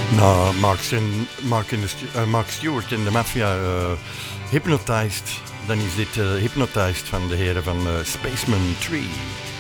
Na Mark Stewart in de Mafia Hypnotized, dan is dit Hypnotized van de heren van Spaceman 3.